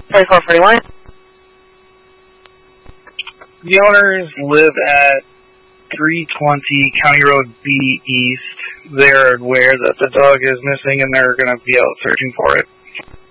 2441. The owners live at 320 County Road B East. They're aware that the dog is missing and they're going to be out searching for it.